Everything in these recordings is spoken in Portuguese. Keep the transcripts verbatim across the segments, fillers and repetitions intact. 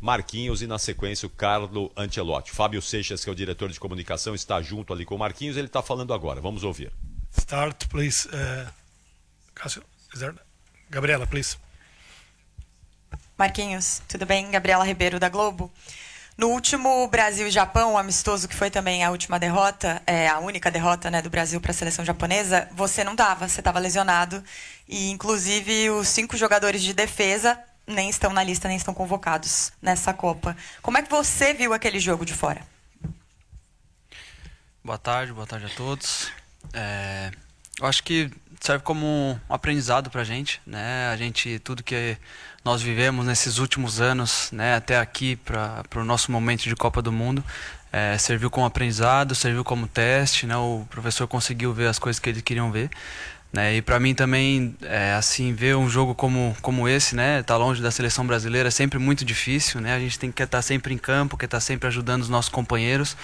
Marquinhos e, na sequência, o Carlo Ancelotti. Fábio Seixas, que é o diretor de comunicação, está junto ali com o Marquinhos. Ele está falando agora. Vamos ouvir. Start, please. Uh, is there... Gabriela, please. Marquinhos, tudo bem? Gabriela Ribeiro, da Globo. No último Brasil e Japão, amistoso, que foi também a última derrota, é, a única derrota, né, do Brasil para a seleção japonesa, você não estava, você estava lesionado. E, inclusive, os cinco jogadores de defesa nem estão na lista, nem estão convocados nessa Copa. Como é que você viu aquele jogo de fora? Boa tarde, boa tarde a todos. É, eu acho que serve como um aprendizado pra gente, né? A gente, tudo que nós vivemos nesses últimos anos, né, até aqui para o nosso momento de Copa do Mundo, é, serviu como aprendizado, serviu como teste, né? O professor conseguiu ver as coisas que eles queriam ver, né? E para mim também, é, assim, ver um jogo como, como esse, né, tá longe da seleção brasileira, é sempre muito difícil, né? A gente tem que estar sempre em campo, quer estar sempre ajudando os nossos companheiros.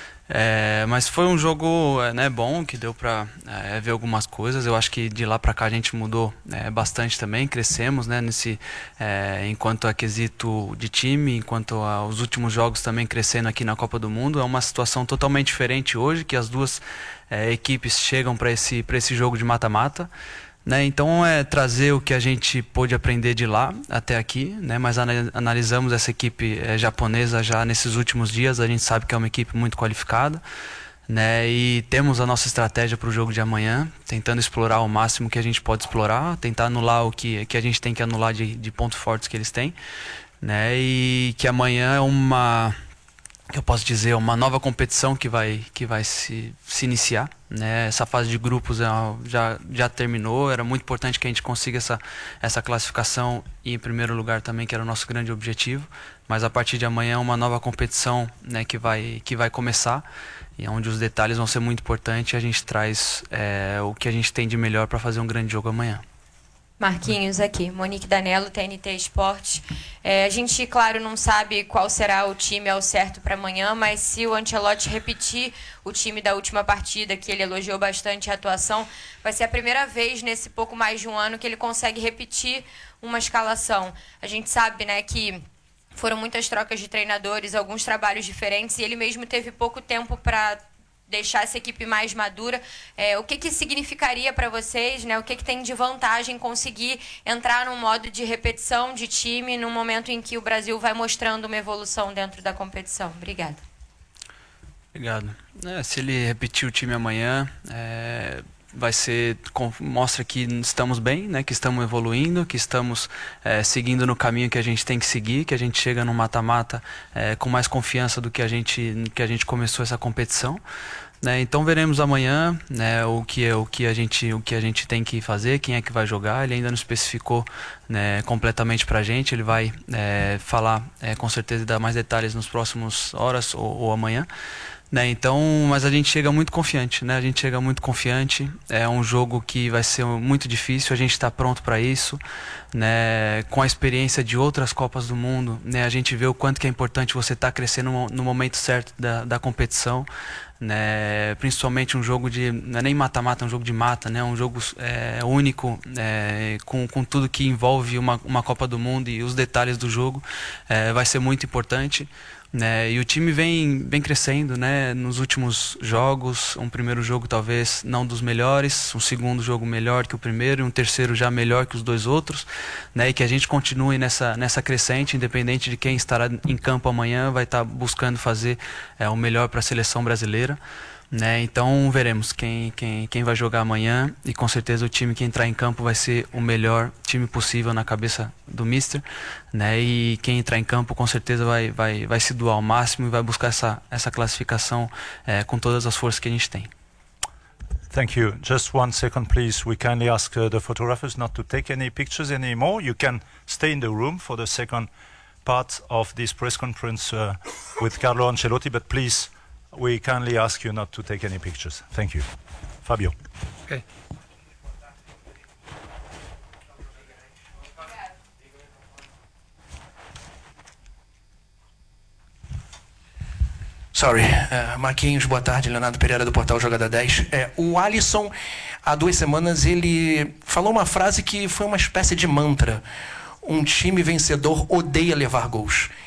É, mas foi um jogo, né, bom, que deu para é, ver algumas coisas. Eu acho que de lá para cá a gente mudou é, bastante também, crescemos, né, nesse, é, enquanto a quesito de time, enquanto aos últimos jogos também crescendo aqui na Copa do Mundo. É uma situação totalmente diferente hoje, que as duas é, equipes chegam para esse, para esse jogo de mata-mata. Né, então é trazer o que a gente pôde aprender de lá até aqui, né, mas analisamos essa equipe é, japonesa já nesses últimos dias. A gente sabe que é uma equipe muito qualificada, né, e temos a nossa estratégia para o jogo de amanhã, tentando explorar o máximo que a gente pode explorar, tentar anular o que, que a gente tem que anular de, de pontos fortes que eles têm, né, e que amanhã é uma... que eu posso dizer, uma nova competição que vai, que vai se, se iniciar, né? Essa fase de grupos já, já terminou, era muito importante que a gente consiga essa, essa classificação e em primeiro lugar também, que era o nosso grande objetivo, mas a partir de amanhã é uma nova competição, né, que, vai, que vai começar, e onde os detalhes vão ser muito importantes e a gente traz é, o que a gente tem de melhor para fazer um grande jogo amanhã. Marquinhos aqui, Monique Danello, T N T Esporte. É, a gente, claro, não sabe qual será o time ao certo para amanhã, mas se o Ancelotti repetir o time da última partida, que ele elogiou bastante a atuação, vai ser a primeira vez nesse pouco mais de um ano que ele consegue repetir uma escalação. A gente sabe, né, que foram muitas trocas de treinadores, alguns trabalhos diferentes, e ele mesmo teve pouco tempo para deixar essa equipe mais madura. É, o que, que significaria para vocês, né? O que, que tem de vantagem conseguir entrar num modo de repetição de time no momento em que o Brasil vai mostrando uma evolução dentro da competição? Obrigada. Obrigado. É, se ele repetir o time amanhã, é, vai ser, mostra que estamos bem, né? Que estamos evoluindo, que estamos é, seguindo no caminho que a gente tem que seguir, que a gente chega no mata-mata é, com mais confiança do que a gente, que a gente começou essa competição. Né, então veremos amanhã, né, o que é o que a gente o que a gente tem que fazer, quem é que vai jogar. Ele ainda não especificou, né, completamente para a gente. Ele vai é, falar é, com certeza, dar mais detalhes nos próximos horas ou, ou amanhã. Né, então, mas a gente chega muito confiante, né? A gente chega muito confiante. É um jogo que vai ser muito difícil. A gente está pronto para isso, né? Com a experiência de outras Copas do Mundo, né? A gente vê o quanto que é importante você estar tá crescendo no, no momento certo da, da competição, né? Principalmente um jogo de, não é nem mata-mata, é um jogo de mata, né? Um jogo é, único, é, com, com tudo que envolve uma, uma Copa do Mundo e os detalhes do jogo, é, vai ser muito importante. Né, e o time vem, vem crescendo, né, nos últimos jogos. Um primeiro jogo talvez não dos melhores, um segundo jogo melhor que o primeiro e um terceiro já melhor que os dois outros, né, e que a gente continue nessa, nessa crescente, independente de quem estará em campo amanhã, vai estar buscando fazer é, o melhor para a seleção brasileira. Né, então veremos quem, quem, quem vai jogar amanhã, e com certeza o time que entrar em campo vai ser o melhor time possível na cabeça do mister, né, e quem entrar em campo com certeza vai, vai, vai se doar ao máximo e vai buscar essa, essa classificação é, com todas as forças que a gente tem. Thank you. Just one second, please. We kindly ask uh, the photographers not to take any pictures anymore. You can stay in the room for the second part of this press conference uh, with Carlo Ancelotti, but please, we kindly ask you not to take any pictures. Thank you. Fabio. Okay. Sorry. Uh, Marquinhos, boa tarde. Leonardo Pereira, do portal Jogada dez. É, o Alisson, há duas semanas, ele falou uma frase que foi uma espécie de mantra. Um time vencedor odeia levar gols.